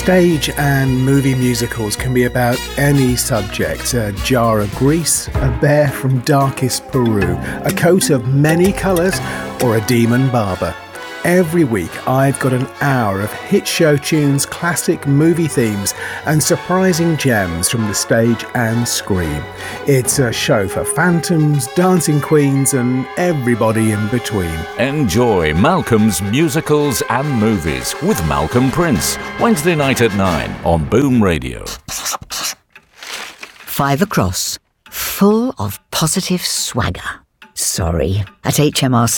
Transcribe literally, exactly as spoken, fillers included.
Stage and movie musicals can be about any subject. A jar of grease, a bear from darkest Peru, a coat of many colours, or a demon barber. Every week I've got an hour of hit show tunes, classic movie themes and surprising gems from the stage and screen. It's a show for phantoms, dancing queens and everybody in between. Enjoy Malcolm's Musicals and Movies with Malcolm Prince, Wednesday night at nine on Boom Radio. Five across, full of positive swagger. Sorry, at H M R C